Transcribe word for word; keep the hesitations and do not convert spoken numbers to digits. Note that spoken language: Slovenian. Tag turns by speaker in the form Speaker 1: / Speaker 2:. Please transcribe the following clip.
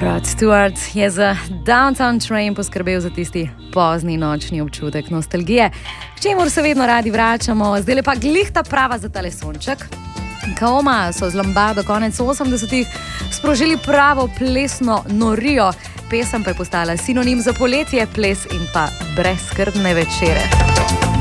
Speaker 1: Rod Stewart je za Downtown Train poskrbel za tisti pozni nočni občutek nostalgije, k čemur se vedno radi vračamo. Zdaj je pa glihta prava za tale sonček. Kaoma so z Lombardo konec osemdesetih sprožili pravo plesno norijo. Pesem pa je postala sinonim za poletje, ples in pa brezskrbne večere.